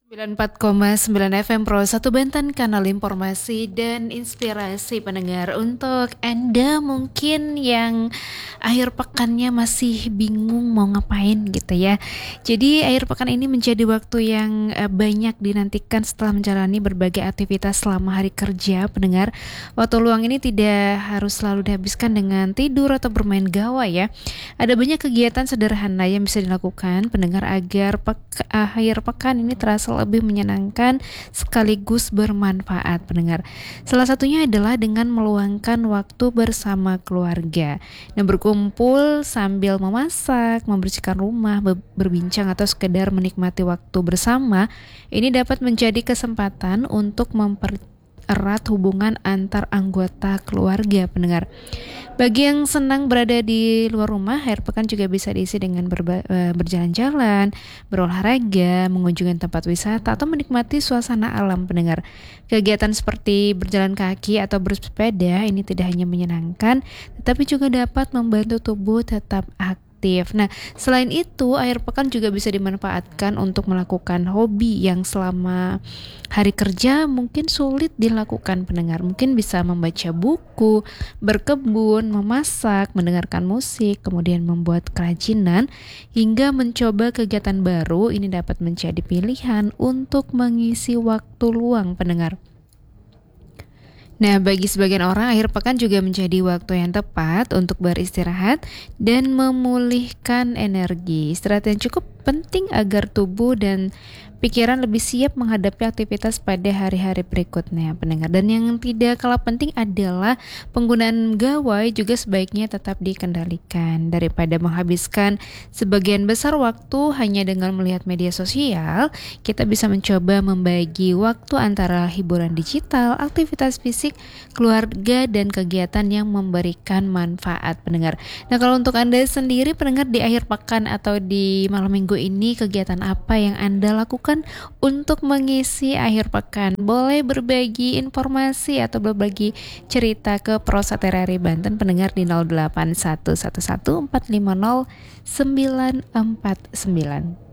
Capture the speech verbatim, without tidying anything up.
sembilan puluh empat koma sembilan F M Pro satu Banten, kanal informasi dan inspirasi pendengar. Untuk Anda mungkin yang akhir pekannya masih bingung mau ngapain gitu ya. Jadi akhir pekan ini menjadi waktu yang eh, banyak dinantikan setelah menjalani berbagai aktivitas selama hari kerja pendengar. Waktu luang ini tidak harus selalu dihabiskan dengan tidur atau bermain gawai ya. Ada banyak kegiatan sederhana yang bisa dilakukan pendengar agar pek- akhir pekan ini terasa lebih menyenangkan sekaligus bermanfaat pendengar. Salah satunya adalah dengan meluangkan waktu bersama keluarga. Nah, berkumpul sambil memasak, membersihkan rumah, be- berbincang atau sekedar menikmati waktu bersama, ini dapat menjadi kesempatan untuk mempererat hubungan antar anggota keluarga pendengar. Bagi yang senang berada di luar rumah, akhir pekan juga bisa diisi dengan berba- eh, berjalan-jalan, berolahraga, mengunjungi tempat wisata, atau menikmati suasana alam pendengar. Kegiatan seperti berjalan kaki atau bersepeda ini tidak hanya menyenangkan, tetapi juga dapat membantu tubuh tetap aktif. Nah, selain itu, akhir pekan juga bisa dimanfaatkan untuk melakukan hobi yang selama hari kerja mungkin sulit dilakukan pendengar. Mungkin bisa membaca buku, berkebun, memasak, mendengarkan musik, kemudian membuat kerajinan, hingga mencoba kegiatan baru. Ini dapat menjadi pilihan untuk mengisi waktu luang pendengar. Nah, bagi sebagian orang, akhir pekan juga menjadi waktu yang tepat untuk beristirahat dan memulihkan energi. Istirahat yang cukup penting agar tubuh dan pikiran lebih siap menghadapi aktivitas pada hari-hari berikutnya, pendengar. Dan yang tidak kalah penting adalah penggunaan gawai juga sebaiknya tetap dikendalikan. Daripada menghabiskan sebagian besar waktu hanya dengan melihat media sosial, kita bisa mencoba membagi waktu antara hiburan digital, aktivitas fisik, keluarga, dan kegiatan yang memberikan manfaat pendengar. Nah, kalau untuk Anda sendiri pendengar, di akhir pekan atau di malam minggu ini, kegiatan apa yang Anda lakukan untuk mengisi akhir pekan? Boleh berbagi informasi atau berbagi cerita ke Prosaterari Banten pendengar di nol delapan satu satu satu empat lima nol sembilan empat sembilan.